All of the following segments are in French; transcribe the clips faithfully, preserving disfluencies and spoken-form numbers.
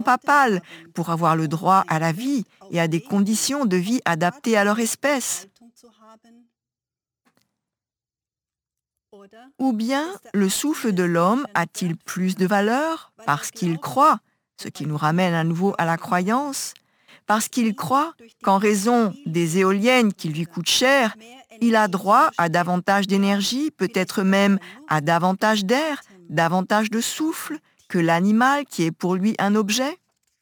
papale pour avoir le droit à la vie et à des conditions de vie adaptées à leur espèce? Ou bien le souffle de l'homme a-t-il plus de valeur parce qu'il croit, ce qui nous ramène à nouveau à la croyance, parce qu'il croit qu'en raison des éoliennes qui lui coûtent cher, il a droit à davantage d'énergie, peut-être même à davantage d'air, davantage de souffle que l'animal qui est pour lui un objet?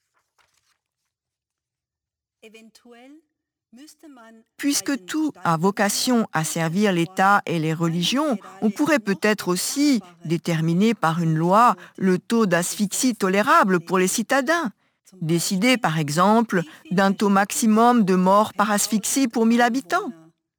Puisque tout a vocation à servir l'État et les religions, on pourrait peut-être aussi déterminer par une loi le taux d'asphyxie tolérable pour les citadins. Décider, par exemple, d'un taux maximum de morts par asphyxie pour mille habitants.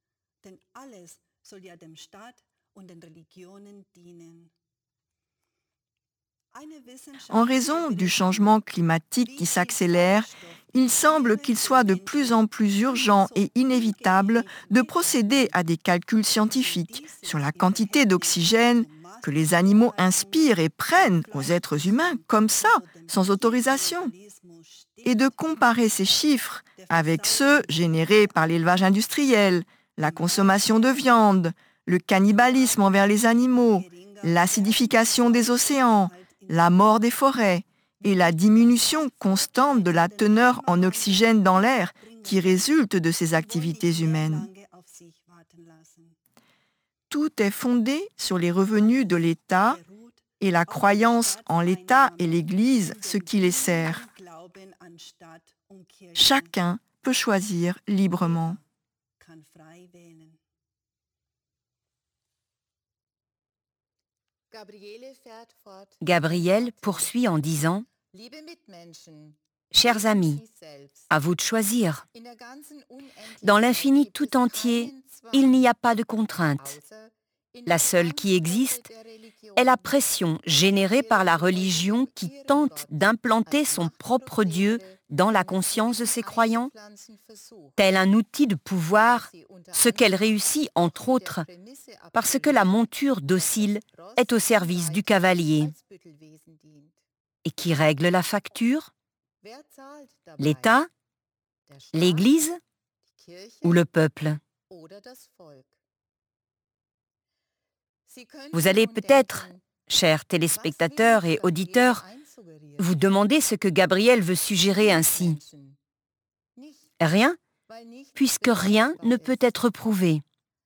En raison du changement climatique qui s'accélère, il semble qu'il soit de plus en plus urgent et inévitable de procéder à des calculs scientifiques sur la quantité d'oxygène que les animaux inspirent et prennent aux êtres humains comme ça, sans autorisation, et de comparer ces chiffres avec ceux générés par l'élevage industriel, la consommation de viande, le cannibalisme envers les animaux, l'acidification des océans, la mort des forêts et la diminution constante de la teneur en oxygène dans l'air qui résulte de ces activités humaines. Tout est fondé sur les revenus de l'État et la croyance en l'État et l'Église, ce qui les sert. Chacun peut choisir librement. Gabriel poursuit en disant « Chers amis, à vous de choisir. Dans l'infini tout entier, il n'y a pas de contrainte. La seule qui existe est la pression générée par la religion qui tente d'implanter son propre Dieu dans la conscience de ses croyants, tel un outil de pouvoir, ce qu'elle réussit entre autres, parce que la monture docile est au service du cavalier. Et qui règle la facture? L'État, l'Église ou le peuple? Vous allez peut-être, chers téléspectateurs et auditeurs, vous demander ce que Gabriel veut suggérer ainsi. Rien, puisque rien ne peut être prouvé.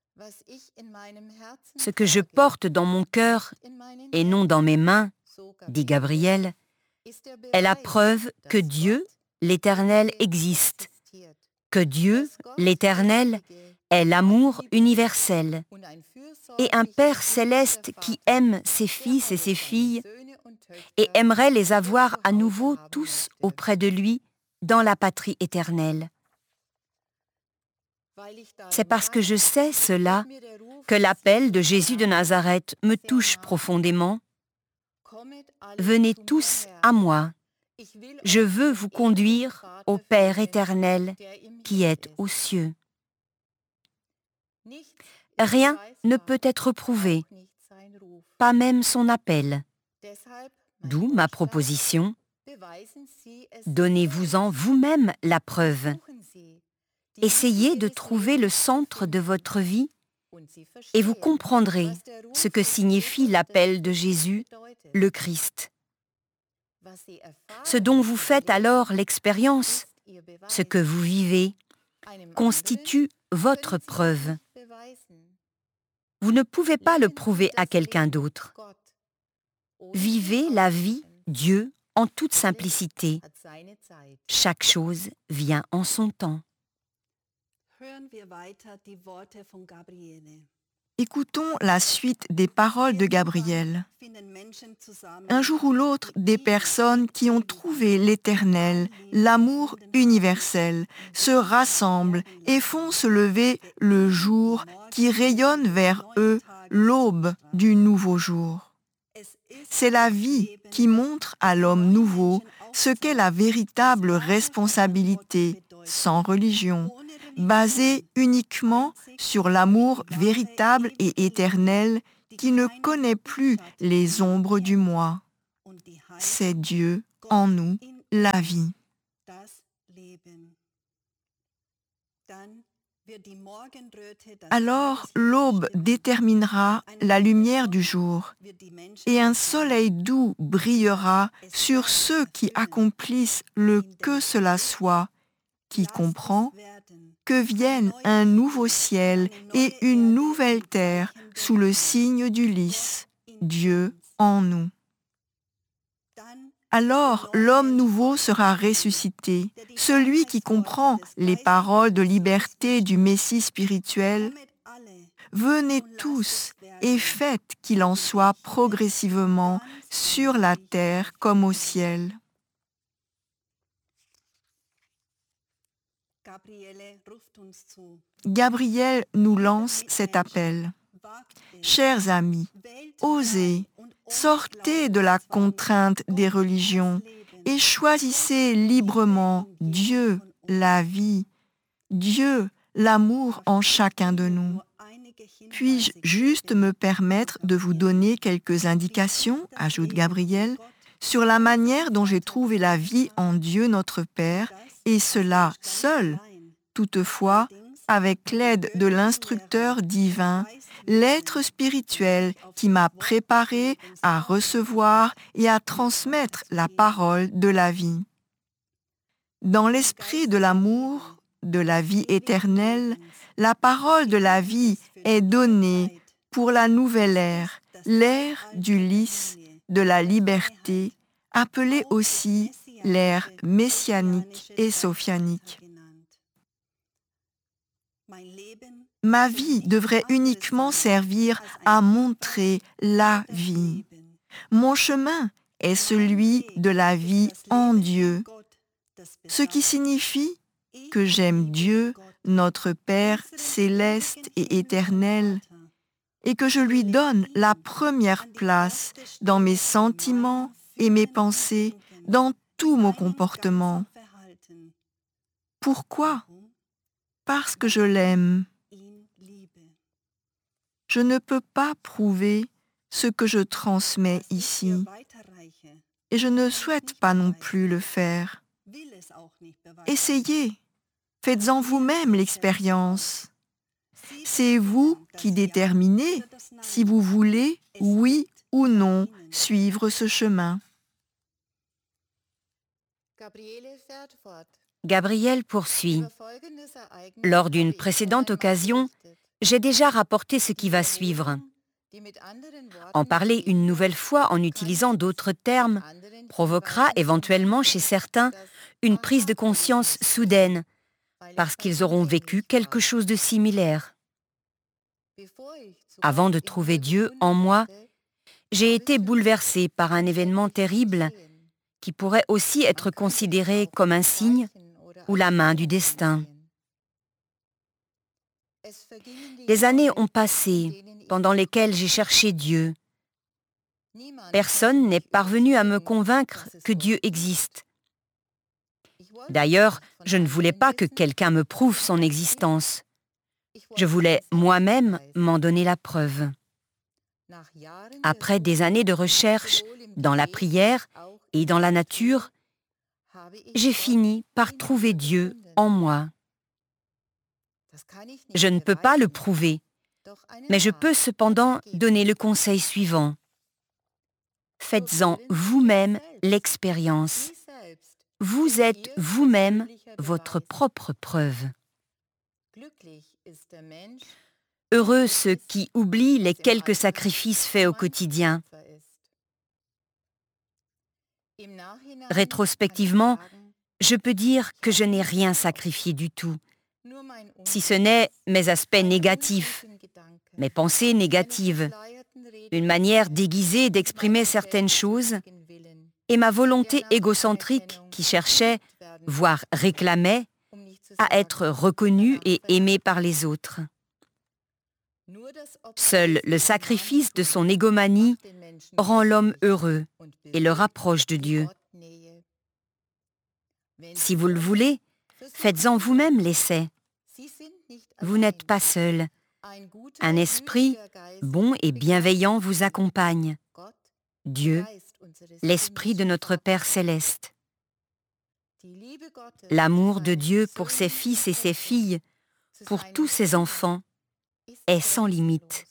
Ce que je porte dans mon cœur et non dans mes mains, dit Gabriel, est la preuve que Dieu, l'Éternel, existe, que Dieu, l'Éternel, est l'amour universel, et un Père céleste qui aime ses fils et ses filles et aimerait les avoir à nouveau tous auprès de lui dans la patrie éternelle. C'est parce que je sais cela que l'appel de Jésus de Nazareth me touche profondément. Venez tous à moi. Je veux vous conduire au Père éternel qui est aux cieux. Rien ne peut être prouvé, pas même son appel. D'où ma proposition. Donnez-vous-en vous-même la preuve. Essayez de trouver le centre de votre vie et vous comprendrez ce que signifie l'appel de Jésus, le Christ. Ce dont vous faites alors l'expérience, ce que vous vivez, constitue votre preuve. Vous ne pouvez pas le prouver à quelqu'un d'autre. Vivez la vie Dieu en toute simplicité. Chaque chose vient en son temps. Écoutons la suite des paroles de Gabriel. Un jour ou l'autre, des personnes qui ont trouvé l'Éternel, l'amour universel, se rassemblent et font se lever le jour qui rayonne vers eux l'aube du nouveau jour. C'est la vie qui montre à l'homme nouveau ce qu'est la véritable responsabilité, sans religion, basée uniquement sur l'amour véritable et éternel qui ne connaît plus les ombres du moi. C'est Dieu en nous, la vie. Alors l'aube déterminera la lumière du jour, et un soleil doux brillera sur ceux qui accomplissent le que cela soit, qui comprend que vienne un nouveau ciel et une nouvelle terre sous le signe du lys, Dieu en nous. Alors l'homme nouveau sera ressuscité, celui qui comprend les paroles de liberté du Messie spirituel. Venez tous et faites qu'il en soit progressivement sur la terre comme au ciel. Gabriel nous lance cet appel. Chers amis, osez, sortez de la contrainte des religions et choisissez librement Dieu, la vie, Dieu, l'amour en chacun de nous. Puis-je juste me permettre de vous donner quelques indications, ajoute Gabriel, sur la manière dont j'ai trouvé la vie en Dieu notre Père, et cela seul, toutefois, avec l'aide de l'instructeur divin, l'être spirituel qui m'a préparé à recevoir et à transmettre la parole de la vie. Dans l'esprit de l'amour, de la vie éternelle, la parole de la vie est donnée pour la nouvelle ère, l'ère du lys, de la liberté, appelée aussi l'ère messianique et sophianique. Ma vie devrait uniquement servir à montrer la vie. Mon chemin est celui de la vie en Dieu, ce qui signifie que j'aime Dieu, notre Père céleste et éternel, et que je lui donne la première place dans mes sentiments et mes pensées, dans tout mon comportement. Pourquoi ? Parce que je l'aime. Je ne peux pas prouver ce que je transmets ici, et je ne souhaite pas non plus le faire. Essayez, faites-en vous-même l'expérience. C'est vous qui déterminez si vous voulez, oui ou non, suivre ce chemin. Gabriel poursuit. Lors d'une précédente occasion, j'ai déjà rapporté ce qui va suivre. En parler une nouvelle fois en utilisant d'autres termes provoquera éventuellement chez certains une prise de conscience soudaine, parce qu'ils auront vécu quelque chose de similaire. Avant de trouver Dieu en moi, j'ai été bouleversée par un événement terrible qui pourrait aussi être considéré comme un signe ou la main du destin. Des années ont passé pendant lesquelles j'ai cherché Dieu. Personne n'est parvenu à me convaincre que Dieu existe. D'ailleurs, je ne voulais pas que quelqu'un me prouve son existence. Je voulais moi-même m'en donner la preuve. Après des années de recherche dans la prière et dans la nature, j'ai fini par trouver Dieu en moi. Je ne peux pas le prouver, mais je peux cependant donner le conseil suivant. Faites-en vous-même l'expérience. Vous êtes vous-même votre propre preuve. Heureux ceux qui oublient les quelques sacrifices faits au quotidien. Rétrospectivement, je peux dire que je n'ai rien sacrifié du tout, si ce n'est mes aspects négatifs, mes pensées négatives, une manière déguisée d'exprimer certaines choses et ma volonté égocentrique qui cherchait, voire réclamait, à être reconnue et aimée par les autres. Seul le sacrifice de son égomanie rend l'homme heureux et le rapproche de Dieu. Si vous le voulez, faites-en vous-même l'essai. Vous n'êtes pas seul. Un esprit bon et bienveillant vous accompagne. Dieu, l'Esprit de notre Père céleste. L'amour de Dieu pour ses fils et ses filles, pour tous ses enfants, est sans limite.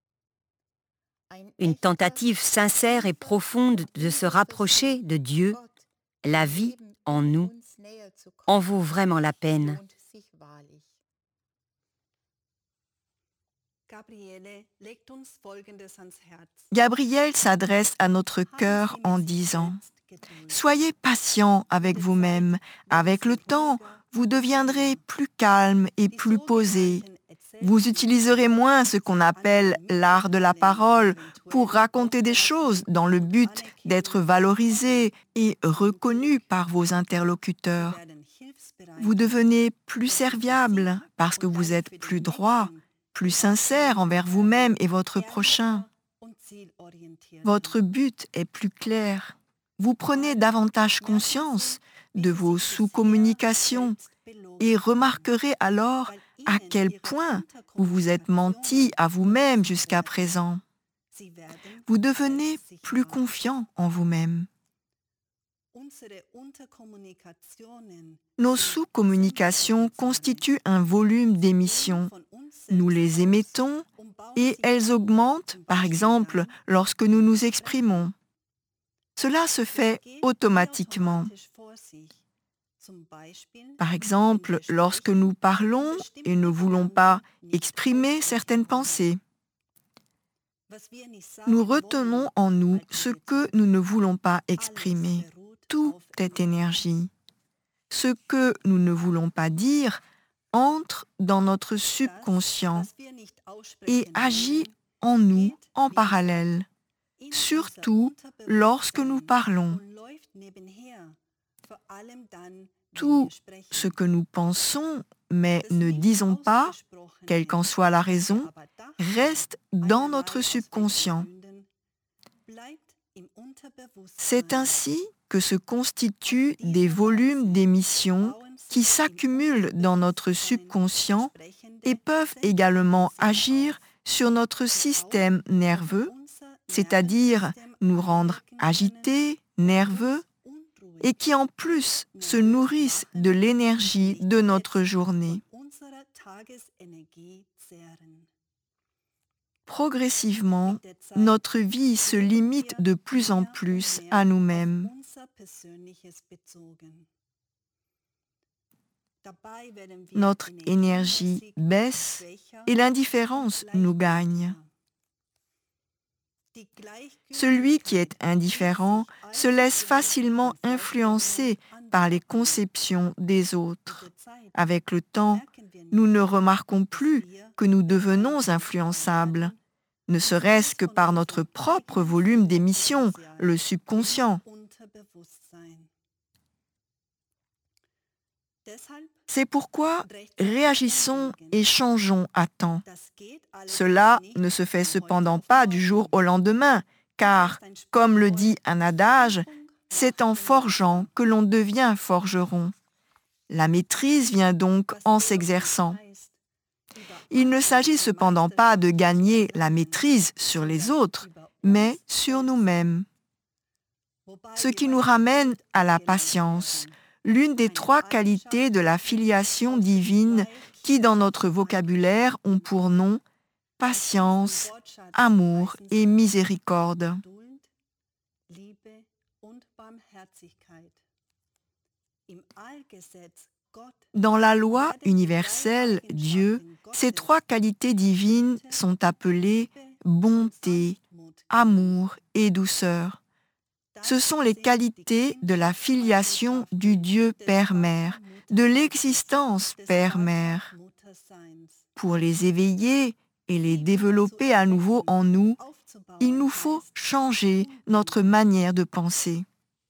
Une tentative sincère et profonde de se rapprocher de Dieu, la vie en nous, en vaut vraiment la peine. Gabriel s'adresse à notre cœur en disant « Soyez patient avec vous-même. Avec le temps, vous deviendrez plus calme et plus posé. Vous utiliserez moins ce qu'on appelle l'art de la parole pour raconter des choses dans le but d'être valorisé et reconnu par vos interlocuteurs. Vous devenez plus serviable parce que vous êtes plus droit, plus sincère envers vous-même et votre prochain. Votre but est plus clair. Vous prenez davantage conscience de vos sous-communications et remarquerez alors à quel point vous vous êtes menti à vous-même jusqu'à présent. Vous devenez plus confiant en vous-même. Nos sous-communications constituent un volume d'émissions. Nous les émettons et elles augmentent, par exemple, lorsque nous nous exprimons. Cela se fait automatiquement. Par exemple, lorsque nous parlons et ne voulons pas exprimer certaines pensées. Nous retenons en nous ce que nous ne voulons pas exprimer. Tout est énergie. Ce que nous ne voulons pas dire entre dans notre subconscient et agit en nous en parallèle, surtout lorsque nous parlons. Tout ce que nous pensons, mais ne disons pas, quelle qu'en soit la raison, reste dans notre subconscient. C'est ainsi que se constituent des volumes d'émissions qui s'accumulent dans notre subconscient et peuvent également agir sur notre système nerveux, c'est-à-dire nous rendre agités, nerveux, et qui en plus se nourrissent de l'énergie de notre journée. Progressivement, notre vie se limite de plus en plus à nous-mêmes. Notre énergie baisse et l'indifférence nous gagne. Celui qui est indifférent se laisse facilement influencer par les conceptions des autres. Avec le temps, nous ne remarquons plus que nous devenons influençables, ne serait-ce que par notre propre volume d'émission, le subconscient. C'est pourquoi réagissons et changeons à temps. Cela ne se fait cependant pas du jour au lendemain, car, comme le dit un adage, c'est en forgeant que l'on devient forgeron. La maîtrise vient donc en s'exerçant. Il ne s'agit cependant pas de gagner la maîtrise sur les autres, mais sur nous-mêmes. Ce qui nous ramène à la patience, l'une des trois qualités de la filiation divine qui, dans notre vocabulaire, ont pour nom patience, amour et miséricorde. Dans la loi universelle, Dieu, ces trois qualités divines sont appelées bonté, amour et douceur. Ce sont les qualités de la filiation du Dieu Père-Mère, de l'existence Père-Mère. Pour les éveiller et les développer à nouveau en nous, il nous faut changer notre manière de penser.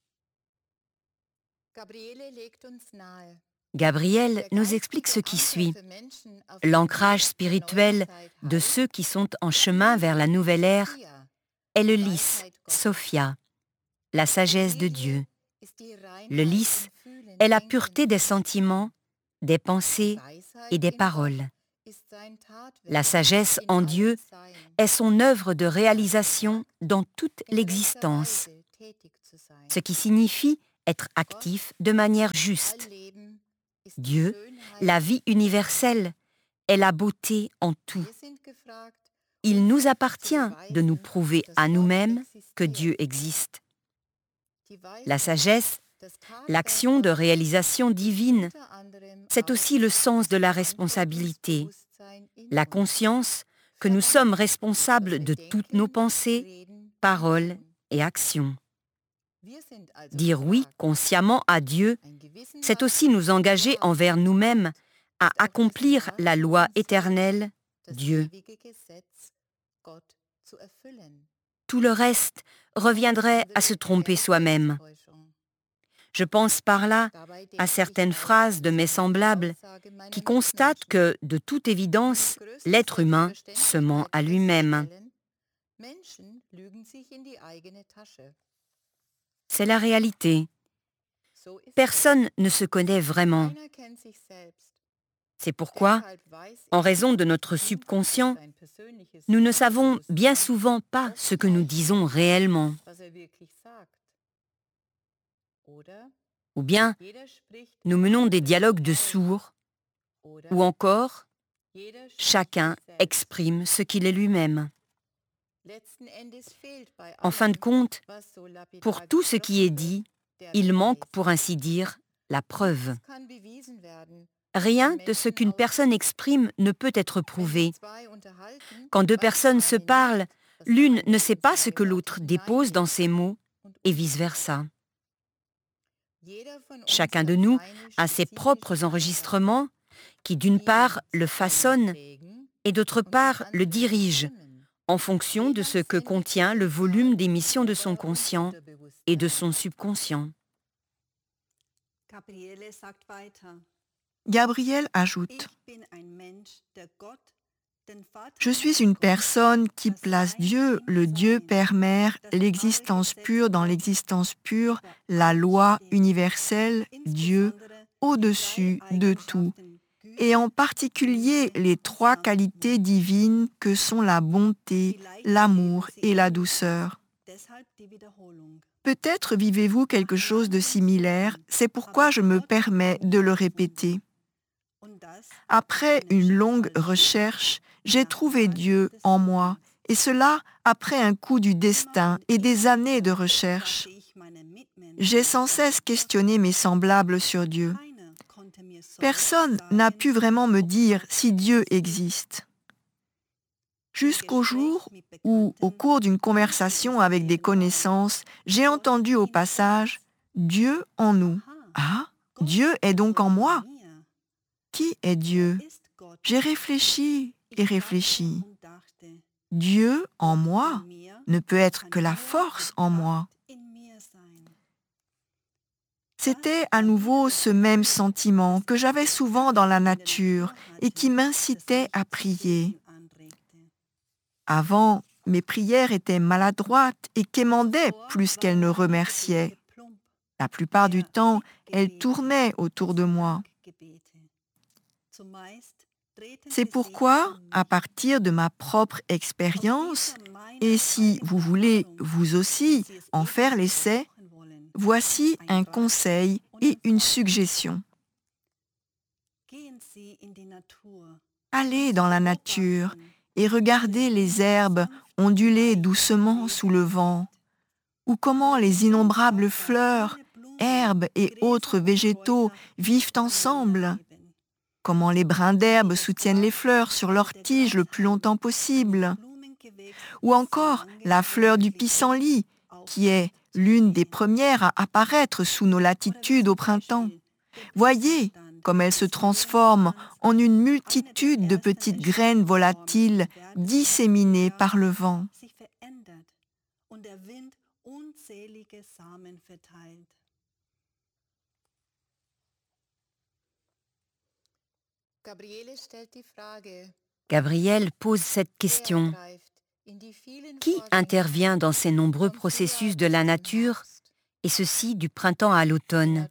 Gabriel nous explique ce qui suit. L'ancrage spirituel de ceux qui sont en chemin vers la nouvelle ère est le lys, Sophia, la sagesse de Dieu. Le lys est la pureté des sentiments, des pensées et des paroles. La sagesse en Dieu est son œuvre de réalisation dans toute l'existence, ce qui signifie être actif de manière juste. Dieu, la vie universelle, est la beauté en tout. Il nous appartient de nous prouver à nous-mêmes que Dieu existe. La sagesse, l'action de réalisation divine, c'est aussi le sens de la responsabilité, la conscience que nous sommes responsables de toutes nos pensées, paroles et actions. Dire oui consciemment à Dieu, c'est aussi nous engager envers nous-mêmes à accomplir la loi éternelle, Dieu. Tout le reste reviendrait à se tromper soi-même. Je pense par là à certaines phrases de mes semblables qui constatent que, de toute évidence, l'être humain se ment à lui-même. C'est la réalité. Personne ne se connaît vraiment. C'est pourquoi, en raison de notre subconscient, nous ne savons bien souvent pas ce que nous disons réellement. Ou bien, nous menons des dialogues de sourds, ou encore, chacun exprime ce qu'il est lui-même. En fin de compte, pour tout ce qui est dit, il manque, pour ainsi dire, la preuve. Rien de ce qu'une personne exprime ne peut être prouvé. Quand deux personnes se parlent, l'une ne sait pas ce que l'autre dépose dans ses mots, et vice-versa. Chacun de nous a ses propres enregistrements qui, d'une part, le façonnent et d'autre part, le dirigent en fonction de ce que contient le volume d'émission de son conscient et de son subconscient. Gabriel ajoute « Je suis une personne qui place Dieu, le Dieu Père-Mère, l'existence pure dans l'existence pure, la loi universelle, Dieu, au-dessus de tout, et en particulier les trois qualités divines que sont la bonté, l'amour et la douceur. Peut-être vivez-vous quelque chose de similaire, c'est pourquoi je me permets de le répéter. Après une longue recherche, j'ai trouvé Dieu en moi, et cela après un coup du destin et des années de recherche. J'ai sans cesse questionné mes semblables sur Dieu. Personne n'a pu vraiment me dire si Dieu existe. Jusqu'au jour où, au cours d'une conversation avec des connaissances, j'ai entendu au passage « Dieu en nous ». Ah, Dieu est donc en moi. Qui est Dieu? J'ai réfléchi et réfléchi. Dieu en moi ne peut être que la force en moi. C'était à nouveau ce même sentiment que j'avais souvent dans la nature et qui m'incitait à prier. Avant, mes prières étaient maladroites et quémandaient plus qu'elles ne remerciaient. La plupart du temps, elles tournaient autour de moi. C'est pourquoi, à partir de ma propre expérience, et si vous voulez vous aussi en faire l'essai, voici un conseil et une suggestion. Allez dans la nature et regardez les herbes onduler doucement sous le vent, ou comment les innombrables fleurs, herbes et autres végétaux vivent ensemble, comment les brins d'herbe soutiennent les fleurs sur leurs tiges le plus longtemps possible, ou encore la fleur du pissenlit, qui est l'une des premières à apparaître sous nos latitudes au printemps. Voyez comme elle se transforme en une multitude de petites graines volatiles disséminées par le vent. Gabriel pose cette question. Qui intervient dans ces nombreux processus de la nature, et ceci du printemps à l'automne?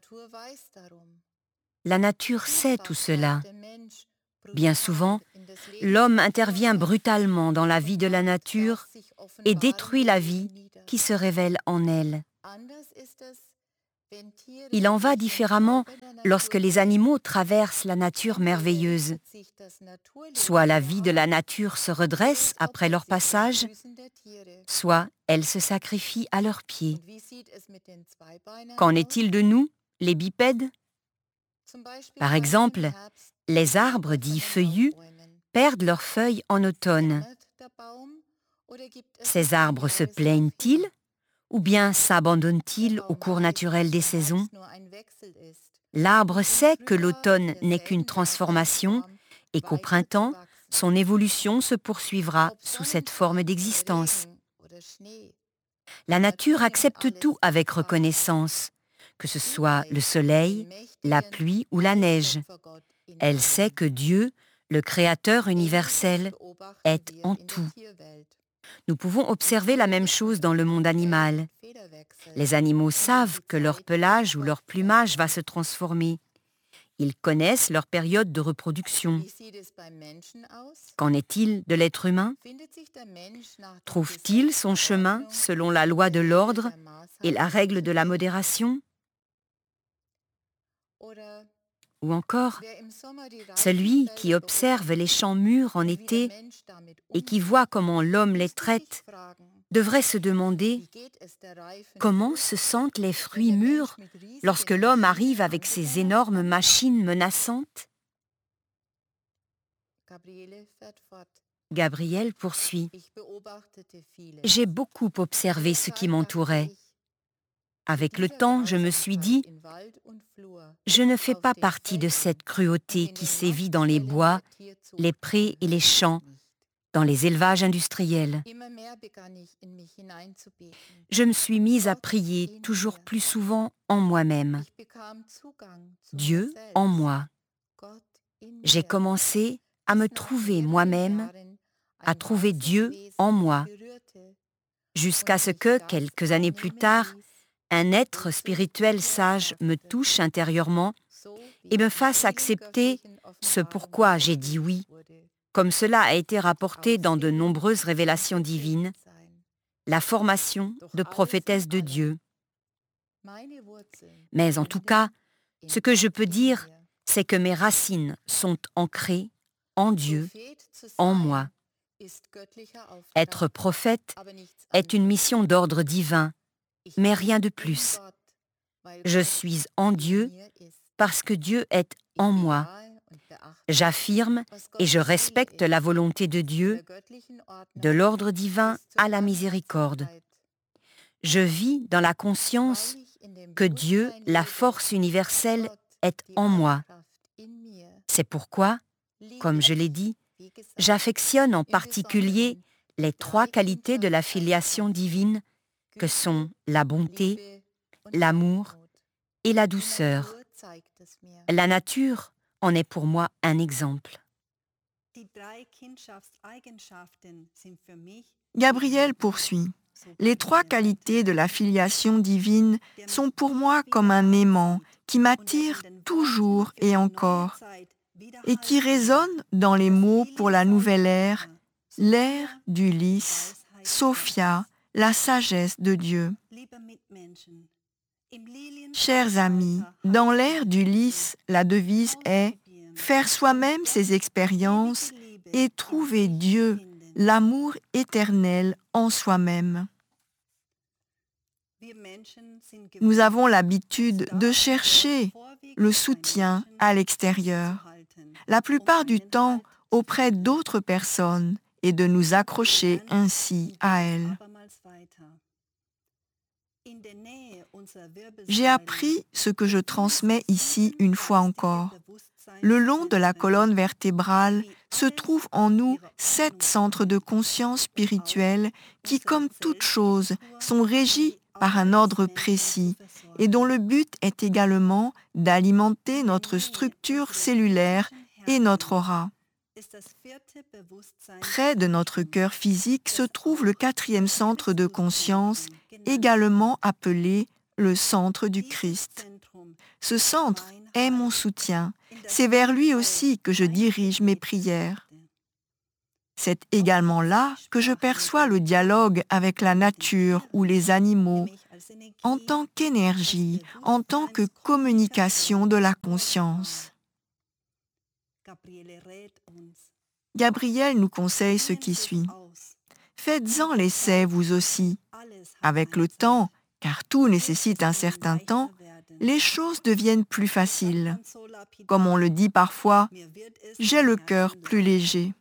La nature sait tout cela. Bien souvent, l'homme intervient brutalement dans la vie de la nature et détruit la vie qui se révèle en elle. Il en va différemment lorsque les animaux traversent la nature merveilleuse. Soit la vie de la nature se redresse après leur passage, soit elle se sacrifie à leurs pieds. Qu'en est-il de nous, les bipèdes? Par exemple, les arbres dits feuillus perdent leurs feuilles en automne. Ces arbres se plaignent-ils ou bien s'abandonnent-ils au cours naturel des saisons? L'arbre sait que l'automne n'est qu'une transformation et qu'au printemps, son évolution se poursuivra sous cette forme d'existence. La nature accepte tout avec reconnaissance, que ce soit le soleil, la pluie ou la neige. Elle sait que Dieu, le Créateur universel, est en tout. Nous pouvons observer la même chose dans le monde animal. Les animaux savent que leur pelage ou leur plumage va se transformer. Ils connaissent leur période de reproduction. Qu'en est-il de l'être humain? Trouve-t-il son chemin selon la loi de l'ordre et la règle de la modération? Ou encore, celui qui observe les champs mûrs en été et qui voit comment l'homme les traite, devrait se demander comment se sentent les fruits mûrs lorsque l'homme arrive avec ses énormes machines menaçantes? Gabriel poursuit. J'ai beaucoup observé ce qui m'entourait. Avec le temps, je me suis dit, je ne fais pas partie de cette cruauté qui sévit dans les bois, les prés et les champs, dans les élevages industriels. Je me suis mise à prier toujours plus souvent en moi-même. Dieu en moi. J'ai commencé à me trouver moi-même, à trouver Dieu en moi, jusqu'à ce que, quelques années plus tard, un être spirituel sage me touche intérieurement et me fasse accepter ce pourquoi j'ai dit oui, comme cela a été rapporté dans de nombreuses révélations divines, la formation de prophétesse de Dieu. Mais en tout cas, ce que je peux dire, c'est que mes racines sont ancrées en Dieu, en moi. Être prophète est une mission d'ordre divin, mais rien de plus. Je suis en Dieu parce que Dieu est en moi. J'affirme et je respecte la volonté de Dieu, de l'ordre divin à la miséricorde. Je vis dans la conscience que Dieu, la force universelle, est en moi. C'est pourquoi, comme je l'ai dit, j'affectionne en particulier les trois qualités de la filiation divine que sont la bonté, l'amour et la douceur. La nature en est pour moi un exemple. Gabriel poursuit. Les trois qualités de la filiation divine sont pour moi comme un aimant qui m'attire toujours et encore et qui résonne dans les mots pour la nouvelle ère, l'ère d'Ulysse, Sophia, la sagesse de Dieu. Chers amis, dans l'ère d'Ulysse, la devise est « Faire soi-même ses expériences et trouver Dieu, l'amour éternel en soi-même ». Nous avons l'habitude de chercher le soutien à l'extérieur, la plupart du temps auprès d'autres personnes, et de nous accrocher ainsi à elles. J'ai appris ce que je transmets ici une fois encore. Le long de la colonne vertébrale se trouvent en nous sept centres de conscience spirituelle qui, comme toute chose, sont régis par un ordre précis et dont le but est également d'alimenter notre structure cellulaire et notre aura. Près de notre cœur physique se trouve le quatrième centre de conscience, également appelé le centre du Christ. Ce centre est mon soutien. C'est vers lui aussi que je dirige mes prières. C'est également là que je perçois le dialogue avec la nature ou les animaux, en tant qu'énergie, en tant que communication de la conscience. Gabriel nous conseille ce qui suit. Faites-en l'essai vous aussi. Avec le temps, car tout nécessite un certain temps, les choses deviennent plus faciles. Comme on le dit parfois, j'ai le cœur plus léger.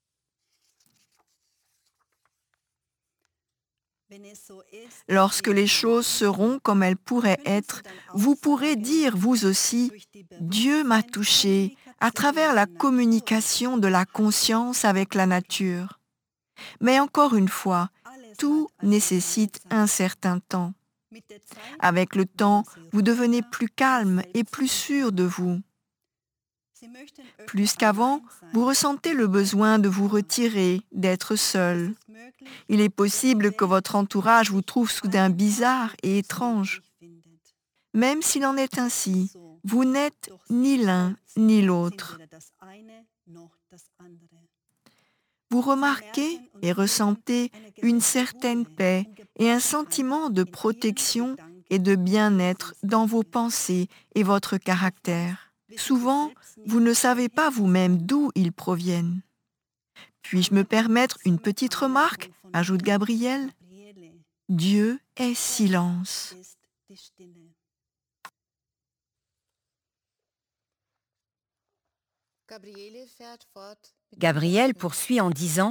Lorsque les choses seront comme elles pourraient être, vous pourrez dire vous aussi, Dieu m'a touché à travers la communication de la conscience avec la nature. Mais encore une fois, tout nécessite un certain temps. Avec le temps, vous devenez plus calme et plus sûr de vous. Plus qu'avant, vous ressentez le besoin de vous retirer, d'être seul. Il est possible que votre entourage vous trouve soudain bizarre et étrange. Même s'il en est ainsi, vous n'êtes ni l'un ni l'autre. Vous remarquez et ressentez une certaine paix et un sentiment de protection et de bien-être dans vos pensées et votre caractère. Souvent, vous ne savez pas vous-même d'où ils proviennent. Puis-je me permettre une petite remarque, ajoute Gabriel. Dieu est silence. Gabriel poursuit en disant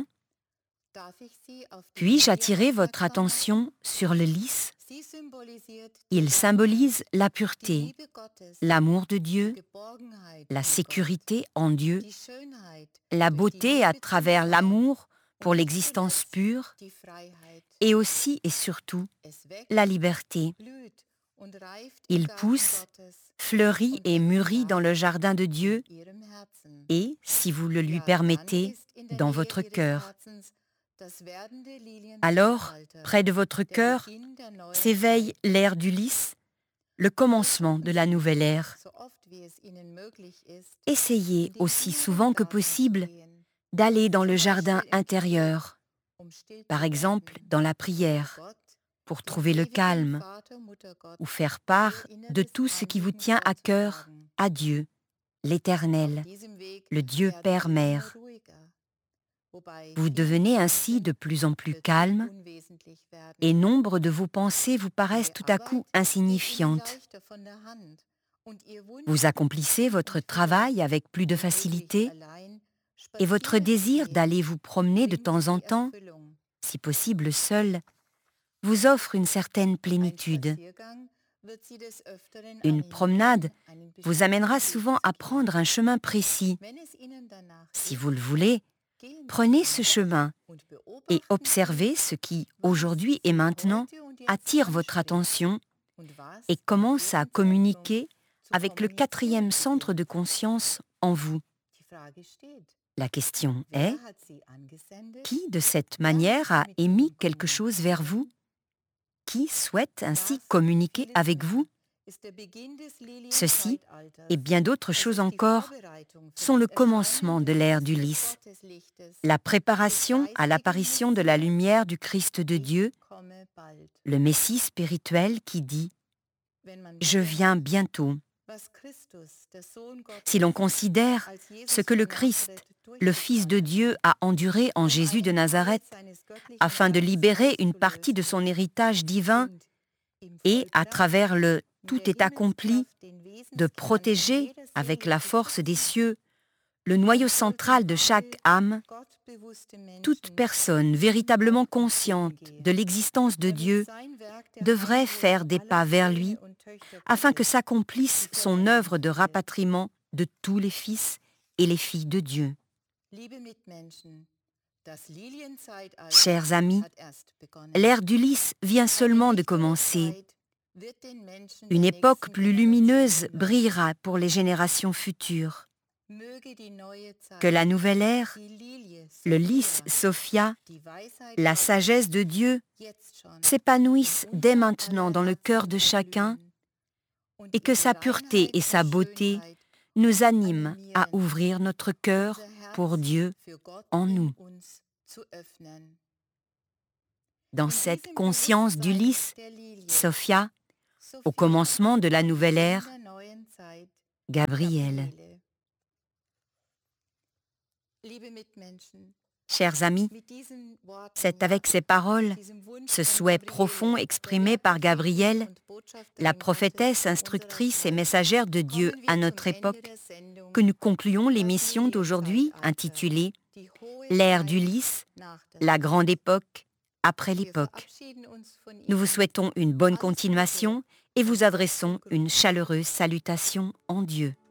« Puis-je attirer votre attention sur le lys ? Il symbolise la pureté, l'amour de Dieu, la sécurité en Dieu, la beauté à travers l'amour pour l'existence pure et aussi et surtout la liberté. Il pousse, fleurit et mûrit dans le jardin de Dieu et, si vous le lui permettez, dans votre cœur. Alors, près de votre cœur, s'éveille l'ère du lys, le commencement de la nouvelle ère. Essayez aussi souvent que possible d'aller dans le jardin intérieur, par exemple dans la prière, pour trouver le calme ou faire part de tout ce qui vous tient à cœur à Dieu, l'Éternel, le Dieu Père-Mère. Vous devenez ainsi de plus en plus calme et nombre de vos pensées vous paraissent tout à coup insignifiantes. Vous accomplissez votre travail avec plus de facilité et votre désir d'aller vous promener de temps en temps, si possible seul, vous offre une certaine plénitude. Une promenade vous amènera souvent à prendre un chemin précis. Si vous le voulez, prenez ce chemin et observez ce qui, aujourd'hui et maintenant, attire votre attention et commence à communiquer avec le quatrième centre de conscience en vous. La question est, qui de cette manière a émis quelque chose vers vous? Qui souhaite ainsi communiquer avec vous? Ceci, et bien d'autres choses encore, sont le commencement de l'ère du lys, la préparation à l'apparition de la lumière du Christ de Dieu, le Messie spirituel qui dit « Je viens bientôt ». Si l'on considère ce que le Christ, le Fils de Dieu, a enduré en Jésus de Nazareth afin de libérer une partie de son héritage divin et, à travers le « tout est accompli », de protéger, avec la force des cieux, le noyau central de chaque âme, toute personne véritablement consciente de l'existence de Dieu devrait faire des pas vers lui afin que s'accomplisse son œuvre de rapatriement de tous les fils et les filles de Dieu. Chers amis, l'ère du lys vient seulement de commencer. Une époque plus lumineuse brillera pour les générations futures. Que la nouvelle ère, le lys Sophia, la sagesse de Dieu, s'épanouissent dès maintenant dans le cœur de chacun et que sa pureté et sa beauté nous animent à ouvrir notre cœur pour Dieu en nous. dans cette conscience d'Ulysse, Sophia, au commencement de la nouvelle ère, Gabriel. Chers amis, c'est avec ces paroles, ce souhait profond exprimé par Gabriel, la prophétesse instructrice et messagère de Dieu à notre époque, que nous concluons l'émission d'aujourd'hui intitulée « L'ère d'Ulysse, la grande époque après l'époque ». Nous vous souhaitons une bonne continuation et vous adressons une chaleureuse salutation en Dieu.